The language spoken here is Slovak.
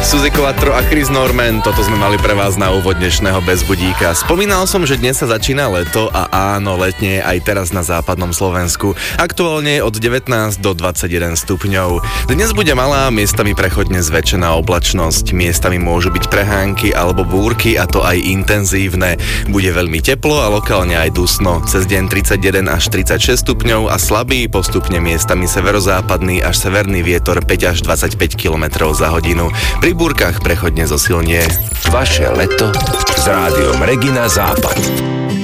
Suzy Quattro a Chris Norman, toto sme mali pre vás na úvod dnešného Bez budíka. Spomínal som, že dnes sa začína leto a áno, letne aj teraz na západnom Slovensku. Aktuálne od 19 do 21 stupňov. Dnes bude malá, miestami prechodne zväčšená oblačnosť. Miestami môžu byť prehánky alebo búrky a to aj intenzívne. Bude veľmi teplo a lokálne aj dusno. Cez deň 31 až 36 stupňov a slabý, postupne miestami severozápadný až severný vietor 5 až 25 km za hodinu. Pri búrkach prechodne zosilnie. Vaše leto s rádiom Regina Západ.